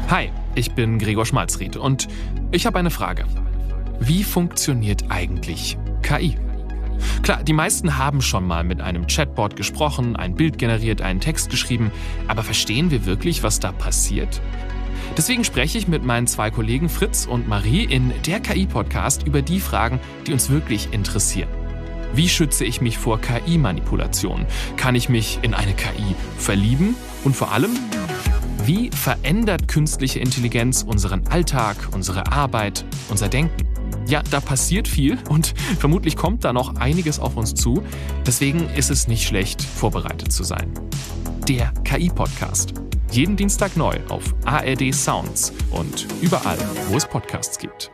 Hi, ich bin Gregor Schmalzried und ich habe eine Frage. Wie funktioniert eigentlich KI? Klar, die meisten haben schon mal mit einem Chatbot gesprochen, ein Bild generiert, einen Text geschrieben, aber verstehen wir wirklich, was da passiert? Deswegen spreche ich mit meinen zwei Kollegen Fritz und Marie in der KI-Podcast über die Fragen, die uns wirklich interessieren. Wie schütze ich mich vor KI-Manipulation? Kann ich mich in eine KI verlieben? Und vor allem, wie verändert künstliche Intelligenz unseren Alltag, unsere Arbeit, unser Denken? Ja, da passiert viel und vermutlich kommt da noch einiges auf uns zu. Deswegen ist es nicht schlecht, vorbereitet zu sein. Der KI-Podcast. Jeden Dienstag neu auf ARD Sounds und überall, wo es Podcasts gibt.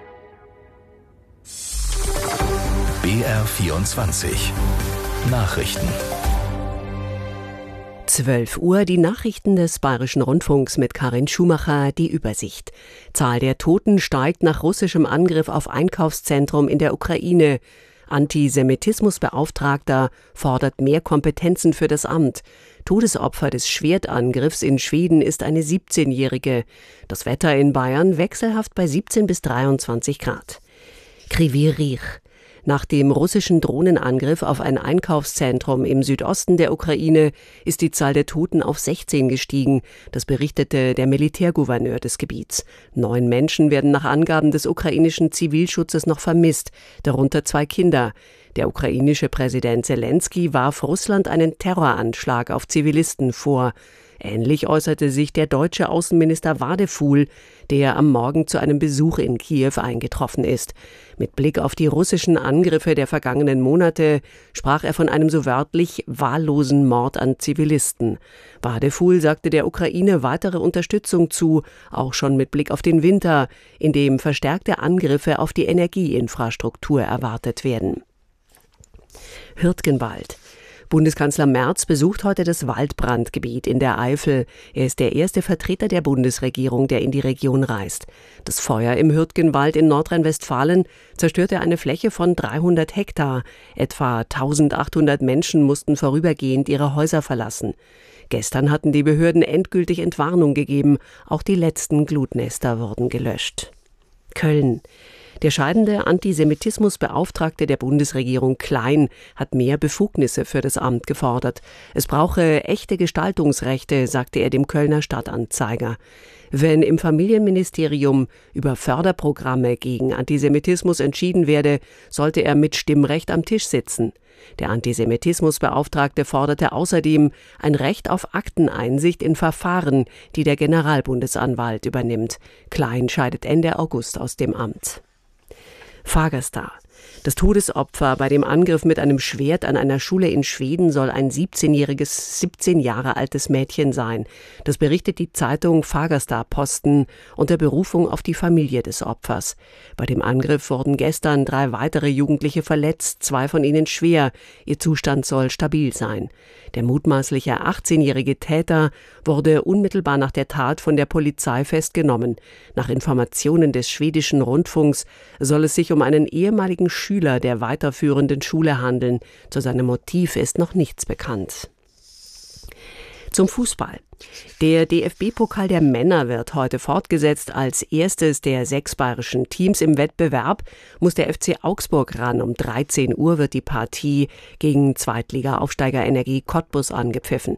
BR24 Nachrichten. 12 Uhr, die Nachrichten des Bayerischen Rundfunks mit Karin Schumacher, die Übersicht. Zahl der Toten steigt nach russischem Angriff auf Einkaufszentrum in der Ukraine. Antisemitismusbeauftragter fordert mehr Kompetenzen für das Amt. Todesopfer des Schwertangriffs in Schweden ist eine 17-Jährige. Das Wetter in Bayern wechselhaft bei 17 bis 23 Grad. Kryvyi Rih. Nach dem russischen Drohnenangriff auf ein Einkaufszentrum im Südosten der Ukraine ist die Zahl der Toten auf 16 gestiegen. Das berichtete der Militärgouverneur des Gebiets. 9 Menschen werden nach Angaben des ukrainischen Zivilschutzes noch vermisst, darunter 2 Kinder. Der ukrainische Präsident Selenskyj warf Russland einen Terroranschlag auf Zivilisten vor. Ähnlich äußerte sich der deutsche Außenminister Wadefuhl, der am Morgen zu einem Besuch in Kiew eingetroffen ist. Mit Blick auf die russischen Angriffe der vergangenen Monate sprach er von einem so wörtlich wahllosen Mord an Zivilisten. Wadefuhl sagte der Ukraine weitere Unterstützung zu, auch schon mit Blick auf den Winter, in dem verstärkte Angriffe auf die Energieinfrastruktur erwartet werden. Hürtgenwald. Bundeskanzler Merz besucht heute das Waldbrandgebiet in der Eifel. Er ist der erste Vertreter der Bundesregierung, der in die Region reist. Das Feuer im Hürtgenwald in Nordrhein-Westfalen zerstörte eine Fläche von 300 Hektar. Etwa 1800 Menschen mussten vorübergehend ihre Häuser verlassen. Gestern hatten die Behörden endgültig Entwarnung gegeben. Auch die letzten Glutnester wurden gelöscht. Köln. Der scheidende Antisemitismusbeauftragte der Bundesregierung Klein hat mehr Befugnisse für das Amt gefordert. Es brauche echte Gestaltungsrechte, sagte er dem Kölner Stadtanzeiger. Wenn im Familienministerium über Förderprogramme gegen Antisemitismus entschieden werde, sollte er mit Stimmrecht am Tisch sitzen. Der Antisemitismusbeauftragte forderte außerdem ein Recht auf Akteneinsicht in Verfahren, die der Generalbundesanwalt übernimmt. Klein scheidet Ende August aus dem Amt. Fagerstar. Das Todesopfer bei dem Angriff mit einem Schwert an einer Schule in Schweden soll ein 17 Jahre altes Mädchen sein. Das berichtet die Zeitung Fagerstar-Posten unter Berufung auf die Familie des Opfers. Bei dem Angriff wurden gestern 3 weitere Jugendliche verletzt, 2 von ihnen schwer. Ihr Zustand soll stabil sein. Der mutmaßliche 18-jährige Täter wurde unmittelbar nach der Tat von der Polizei festgenommen. Nach Informationen des schwedischen Rundfunks soll es sich um einen ehemaligen Schüler der weiterführenden Schule handeln. Zu seinem Motiv ist noch nichts bekannt. Zum Fußball. Der DFB-Pokal der Männer wird heute fortgesetzt. Als erstes der 6 bayerischen Teams im Wettbewerb muss der FC Augsburg ran. Um 13 Uhr wird die Partie gegen Zweitliga-Aufsteiger Energie Cottbus angepfiffen.